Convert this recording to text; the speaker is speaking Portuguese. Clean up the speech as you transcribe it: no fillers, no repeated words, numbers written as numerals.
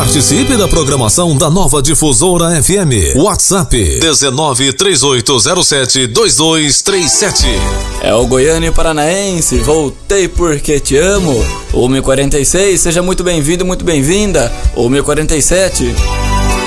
Participe da programação da Nova Difusora FM. WhatsApp 1938072237. É o Goiânia Paranaense, voltei porque te amo. O 1046, seja muito bem-vindo, muito bem-vinda. O 1047.